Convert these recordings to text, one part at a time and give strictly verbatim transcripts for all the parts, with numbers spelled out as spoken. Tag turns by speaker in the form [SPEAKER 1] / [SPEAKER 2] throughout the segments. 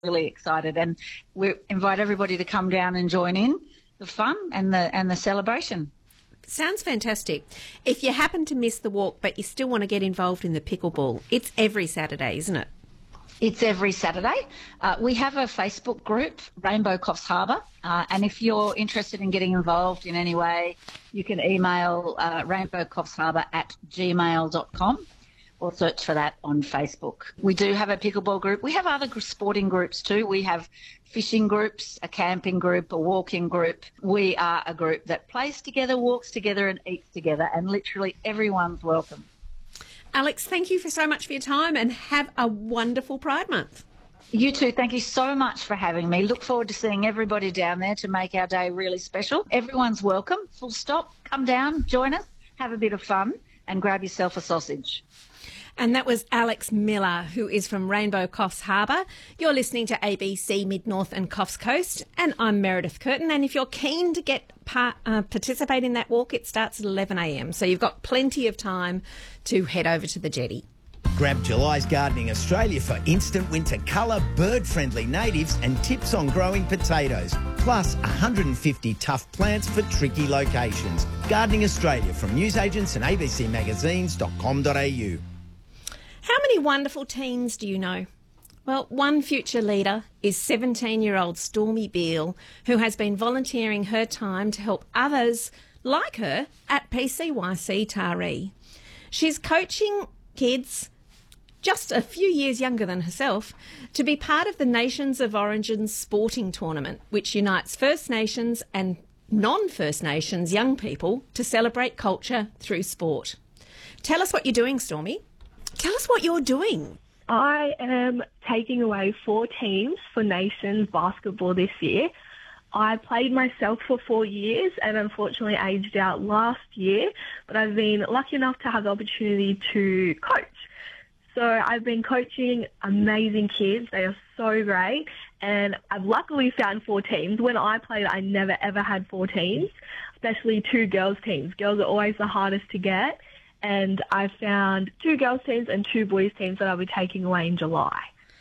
[SPEAKER 1] really excited, and we invite everybody to come down and join in the fun and the and the celebration.
[SPEAKER 2] Sounds fantastic. If you happen to miss the walk but you still want to get involved in the pickleball, it's every Saturday, isn't it?
[SPEAKER 1] It's every Saturday. Uh, we have a Facebook group, Rainbow Coffs Harbour, uh, and if you're interested in getting involved in any way, you can email uh, rainbowcoffsharbour at gmail dot com or search for that on Facebook. We do have a pickleball group. We have other sporting groups too. We have fishing groups, a camping group, a walking group. We are a group that plays together, walks together and eats together, and literally everyone's welcome.
[SPEAKER 2] Alex, thank you for so much for your time, and have a wonderful Pride Month.
[SPEAKER 1] You too. Thank you so much for having me. Look forward to seeing everybody down there to make our day really special. Everyone's welcome, full stop. Come down, join us, have a bit of fun and grab yourself a sausage.
[SPEAKER 2] And that was Alex Miller, who is from Rainbow Coffs Harbour. You're listening to A B C Mid-North and Coffs Coast, and I'm Meredith Curtin. And if you're keen to get part, uh, participate in that walk, it starts at eleven a m, so you've got plenty of time to head over to the jetty.
[SPEAKER 3] Grab July's Gardening Australia for instant winter colour, bird-friendly natives and tips on growing potatoes, plus one hundred fifty tough plants for tricky locations. Gardening Australia from newsagents and a b c magazines dot com dot a u.
[SPEAKER 2] How many wonderful teens do you know? Well, one future leader is seventeen-year-old Stormy Beale, who has been volunteering her time to help others like her at P C Y C Taree. She's coaching kids just a few years younger than herself to be part of the Nations of Origin's sporting tournament, which unites First Nations and non-First Nations young people to celebrate culture through sport. Tell us what you're doing, Stormy. Tell us what you're doing.
[SPEAKER 4] I am taking away four teams for Nations basketball this year. I played myself for four years and unfortunately aged out last year, but I've been lucky enough to have the opportunity to coach. So I've been coaching amazing kids. They are so great, and I've luckily found four teams. When I played, I never ever had four teams, especially two girls teams. Girls are always the hardest to get. And I found two girls teams and two boys teams that I'll be taking away in July.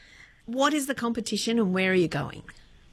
[SPEAKER 2] What is the competition and where are you going?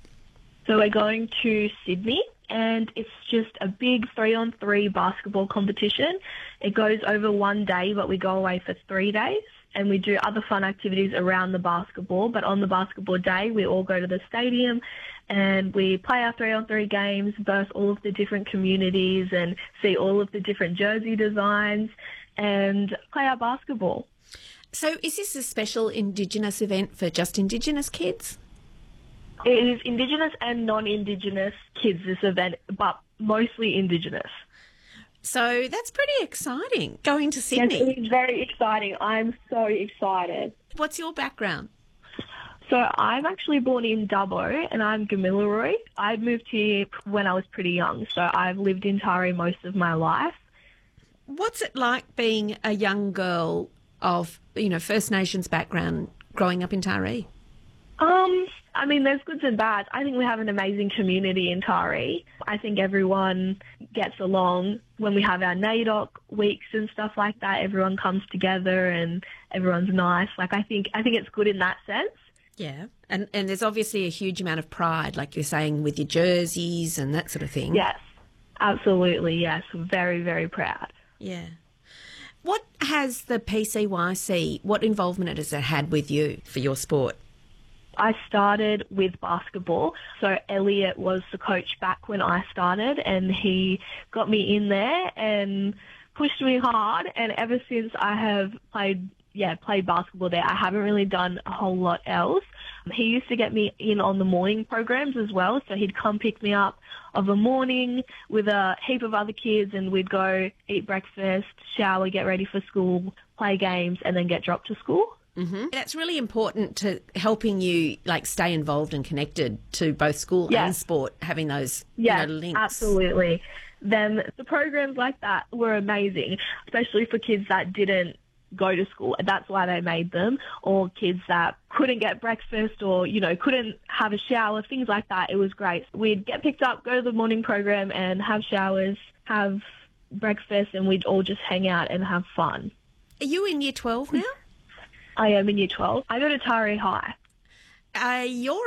[SPEAKER 4] So we're going to Sydney, and it's just a big three-on-three basketball competition. It goes over one day, but we go away for three days. And we do other fun activities around the basketball. But on the basketball day, we all go to the stadium and we play our three-on-three games, verse all of the different communities and see all of the different jersey designs and play our basketball.
[SPEAKER 2] So is this a special Indigenous event for just Indigenous kids?
[SPEAKER 4] It is Indigenous and non-Indigenous kids, this event, but mostly Indigenous.
[SPEAKER 2] So that's pretty exciting, going to Sydney.
[SPEAKER 4] Yes, it's very exciting. I'm so excited.
[SPEAKER 2] What's your background?
[SPEAKER 4] So I'm actually born in Dubbo and I'm Gamilaroi. I moved here when I was pretty young, so I've lived in Taree most of my life.
[SPEAKER 2] What's it like being a young girl of, you know, First Nations background growing up in Taree?
[SPEAKER 4] Um, I mean, there's goods and bads. I think we have an amazing community in Taree. I think everyone gets along. When we have our NAIDOC weeks and stuff like that, everyone comes together and everyone's nice. Like, I think I think it's good in that sense.
[SPEAKER 2] Yeah, and and there's obviously a huge amount of pride, like you're saying, with your jerseys and that sort of thing.
[SPEAKER 4] Yes, absolutely, yes. Very, very proud.
[SPEAKER 2] Yeah. What has the P C Y C, what involvement has it had with you for your sport?
[SPEAKER 4] I started with basketball. So Elliot was the coach back when I started, and he got me in there and pushed me hard. And ever since I have played, yeah, played basketball there, I haven't really done a whole lot else. He used to get me in on the morning programs as well. So he'd come pick me up of a morning with a heap of other kids, and we'd go eat breakfast, shower, get ready for school, play games, and then get dropped to school.
[SPEAKER 2] Mm-hmm. That's really important to helping you like stay involved and connected to both school yes. and sport, having those
[SPEAKER 4] yes,
[SPEAKER 2] you know, links.
[SPEAKER 4] Absolutely. Then the programs like that were amazing, especially for kids that didn't go to school. That's why they made them, or kids that couldn't get breakfast or, you know, couldn't have a shower, things like that. It was great. We'd get picked up, go to the morning program and have showers, have breakfast, and we'd all just hang out and have fun.
[SPEAKER 2] Are you in year twelve now?
[SPEAKER 4] I am in year twelve. I go to Taree High.
[SPEAKER 2] are your